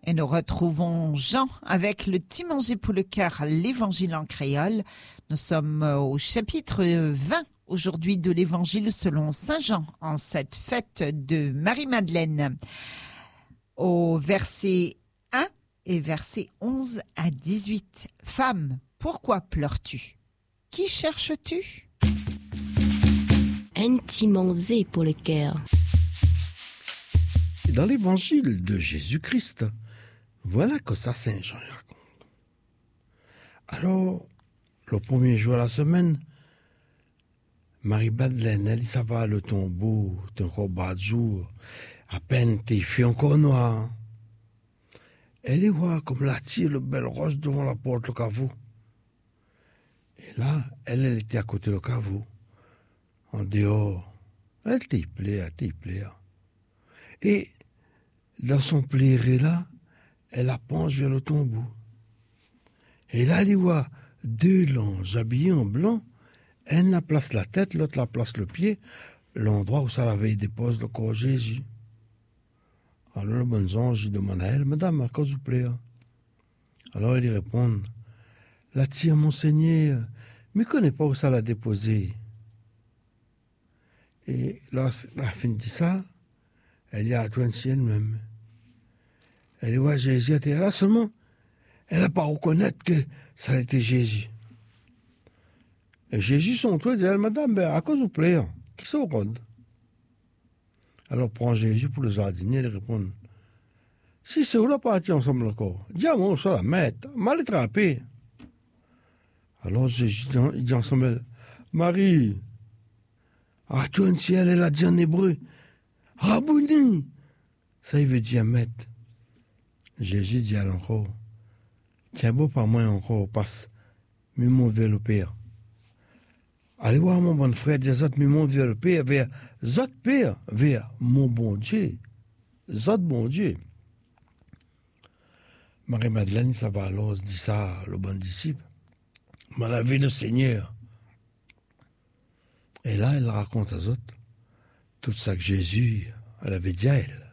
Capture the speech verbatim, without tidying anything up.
Et nous retrouvons Jean avec le petit manger pour le cœur, l'évangile en créole. Nous sommes au chapitre vingt aujourd'hui de l'évangile selon Saint Jean, en cette fête de Marie-Madeleine. Au verset un et verset onze à dix-huit. Femme, pourquoi pleures-tu? Qui cherches-tu? Un petit manger pour le cœur. Dans l'évangile de Jésus-Christ, voilà que ça Saint Jean raconte. Alors, le premier jour de la semaine, Marie-Madeleine, elle dit ça va, le tombeau, t'es encore bas de jour, à peine t'es fait encore noir. Elle y voit comme la tire le belle roche devant la porte le caveau. Et là, elle, elle était à côté du caveau, en dehors. Elle t'y plaît, elle t'y plaît. Et dans son plairé là, elle la penche vers le tombeau. Et là, elle y voit deux langes habillés en blanc. Elle la place la tête, l'autre la place le pied, l'endroit où ça l'avait dépose le corps de Jésus. Alors le bon ange il demande à elle, Madame, à cause vous plaît. Alors elle y répond, la tire mon Seigneur, mais ne connais pas où ça l'a déposé. Et lorsqu'elle a fini de ça, elle y a attendu elle-même. Elle voit Jésus était là seulement. Elle n'a pas reconnaître que ça était Jésus. Et Jésus, son toit, dit, Madame, ben, à cause vous plaît, qui s'en rende? Alors prend Jésus pour le jardinier, il répond, si c'est où la partie ensemble encore, dis-moi où ça la mettre, mal attrapé. Alors Jésus il dit ensemble, Marie, attends si elle est là dit en hébreu, Rabouni, ça il veut dire maître. Jésus dit alors encore, tiens beau par moi encore, passe, mais mon vers le Père. Allez voir mon bon frère, des autres, mais mon vers le Père, vers autres Père, vers mon bon Dieu, autres bon Dieu. Marie-Madeleine, ça va alors, dit ça, le bon disciple, m'a lavé le Seigneur. Et là, elle raconte aux autres tout ça que Jésus, elle avait dit à elle.